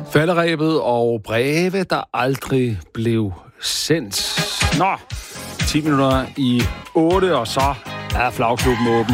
Falderebet og breve, der aldrig blev sendt. Nå, 10 minutter i 8, og så er flagklubben åben.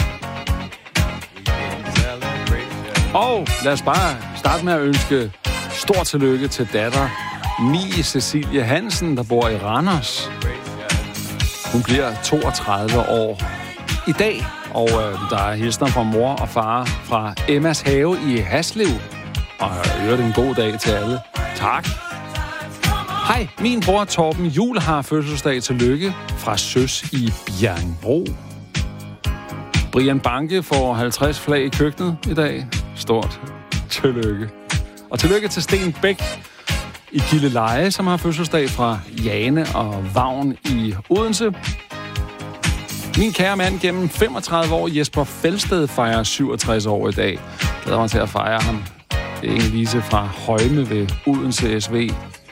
Og lad os bare starte med at ønske stort tillykke til datter Mie Cecilie Hansen, der bor i Randers. Hun bliver 32 år i dag, og der er hilsner fra mor og far fra Emmas Have i Haslev. Og jeg øvrigt en god dag til alle. Tak. Hej, min bror Torben Juhl har fødselsdag. Tillykke fra Søs i Bjerringbro. Brian Banke får 50 flag i køkkenet i dag. Stort tillykke. Og tillykke til Sten Bæk i Gilleleje, som har fødselsdag, fra Jane og Vagn i Odense. Min kære mand gennem 35 år, Jesper Felsted, fejrer 67 år i dag. Glæder mig til at fejre ham. Det er Inge Lise fra Højme ved Odense SV.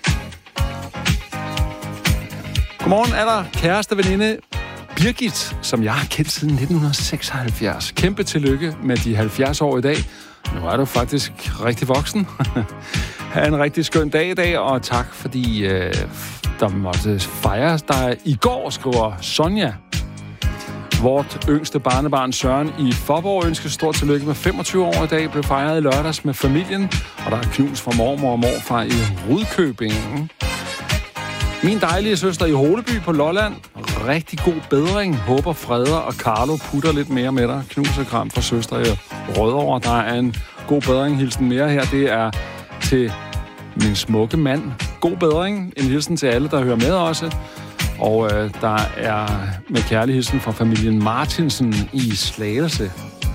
Godmorgen er der kæreste veninde Birgit, som jeg har kendt siden 1976. Kæmpe tillykke med de 70 år i dag. Nu er du faktisk rigtig voksen. Ha' en rigtig skøn dag i dag, og tak fordi der måtte fejres dig i går, skriver Sonja. Vort yngste barnebarn Søren i Faaborg ønsker stort tillykke med 25 år i dag. Blev fejret i lørdags med familien, og der er knus fra mormor og morfar i Rudkøbing. Min dejlige søster i Holeby på Lolland. Rigtig god bedring. Håber Freder og Carlo putter lidt mere med dig. Knus og kram fra søster i Rødovre. Der er en god bedring. Hilsen mere her. Det er til min smukke mand. God bedring. En hilsen til alle, der hører med også. Og der er med kærlig hilsen fra familien Martinsen i Slagelse.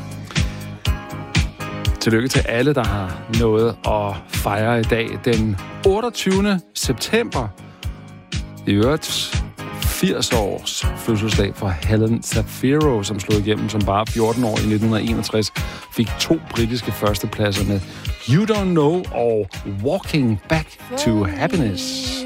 Tillykke til alle, der har noget at fejre i dag. Den 28. september. I øvrigt 80 års fødselsdag for Helen Shapiro, som slog igennem som bare 14 år i 1961. Fik 2 britiske førstepladser med You Don't Know og Walking Back to Happiness.